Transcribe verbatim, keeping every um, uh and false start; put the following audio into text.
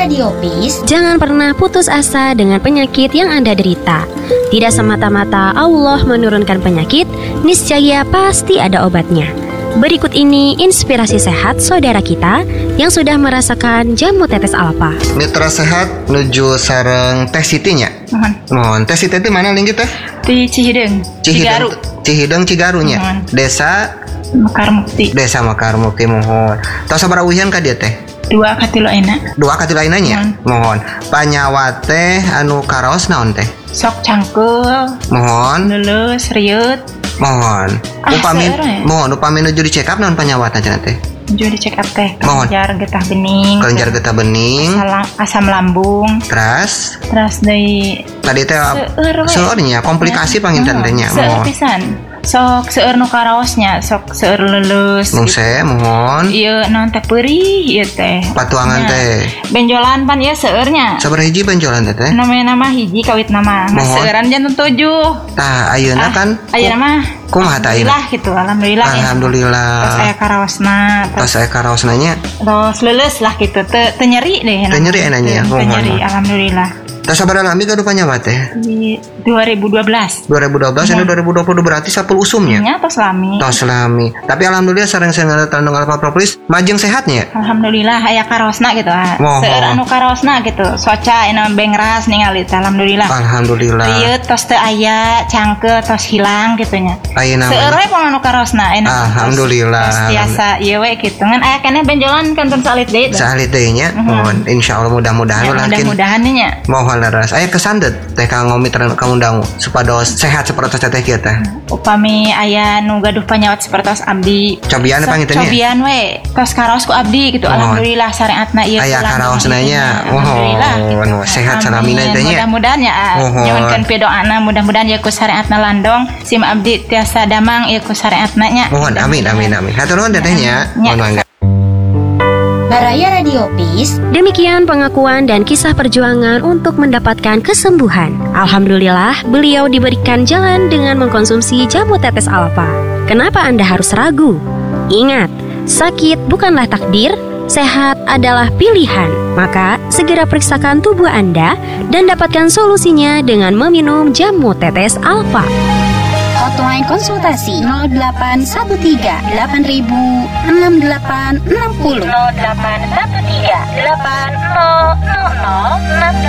Radio Peace, jangan pernah putus asa dengan penyakit yang Anda derita. Tidak semata-mata Allah menurunkan penyakit, niscaya pasti ada obatnya. Berikut ini inspirasi sehat saudara kita yang sudah merasakan jamu tetes alfa. Mitra sehat nuju sareng Teh Sitinya. Mohon. Mohon. Teh Siti itu mana lingkit teh? Di Cihideng, Cigaru, Cihideng Cigarunya. Mohon. Desa Mekar Mukti. Desa Mekar Mukti. Mohon. Tos sabaraha ujian ka dieu teh? Dua katilo enak. Dua kati lainanya. Mohon. Panyawa teh anu karaos naon teh? Sok cangkul, Mohon. lulus, riut. Mohon. Ah, Upami seueur ya? mohon upami nuju di check up naon panyawatna cenah teh? Juga di check up teh. Mohon. Kelenjar getah bening. Kelenjar getah bening. Asam, asam lambung. Teras Terus dari tadi teh Seueur we. seurnya komplikasi panginten teh nya. Seueur Mohon. pisan. Sok seueur nu karaosnya, sok seueur lulus. Mungse mohon. Ieu naon teh peurih ieu teh. Patuangan Nya. teh. Benjolan pan ieu seueurnya. Sabaraha hiji benjolan teh teh? Namanya nama hiji kawit nama. Nah, Mohon. seueuran janten tujuh. Tah ayeuna kan Ayeuna mah kumaha tah ayeuna? alhamdulillah gitu, alhamdulillah. ya. Alhamdulillah. Terus aya karaosna, terus, Pas saya karaosna nya terus lulus lah gitu. Teu teu nyeri deh. Teu nyeri enaknya, Teu mohon. nyeri, alhamdulillah. tah sabaraha lami ka panyawa teh? Di dua ribu dua belas. dua ribu dua belas ini dua ribu dua puluh berarti sepuluh usumnya. Nya tos lami. Tos lami. Tapi alhamdulillah sareng saya tandung alfa propolis majeng sehatnya. Alhamdulillah aya karaosna gitu. ah. Mohon. Seueur anu karaosna gitu. Soca ina bengras ningali teh alhamdulillah. Alhamdulillah. Rieu tos teu aya, cangkeul tos hilang gitu nya. Ayeuna Seueur we pang anu karaosna enak. Alhamdulillah. Tos tiasa ieu we kitu. Ngan aya keneh benjolan kanton salit deui. Salit deui nya. Mohon insyaallah mudah-mudahan Ya, ulah kin. mudah-mudahan nya. Mohon laras. Aya kesan deh teh kanggo mitra kamu dangu supados sehat seperti teh kieu teh. Upami aya nu gaduh panyawat sapertos abdi. Cobian Sok panginten nya. Cobian we. Tos karaos ku abdi gitu. Mohon. Alhamdulillah syariatna ieu. Aya karaosna nya. Alhamdulillah. Mohon sehat salamina teh nya. Mudah-mudahan ya. Mohon. Nyuhunkeun pidoana mudah-mudahan ieu ku syariatna landong. Sim abdi tiasa damang ieu ku syariatna nya. Mohon amin amin amin. Hatur nuhun teh nya. Mohon mangga. Baraya Radio Peace, Demikian pengakuan dan kisah perjuangan untuk mendapatkan kesembuhan. Alhamdulillah, beliau diberikan jalan dengan mengkonsumsi jamu tetes alfa. Kenapa Anda harus ragu? Ingat, sakit bukanlah takdir, sehat adalah pilihan. Maka, segera periksakan tubuh Anda dan dapatkan solusinya dengan meminum jamu tetes alfa. hotline konsultasi nol delapan satu tiga delapan ribu enam delapan enam nol. nol delapan satu tiga delapan nol nol nol enam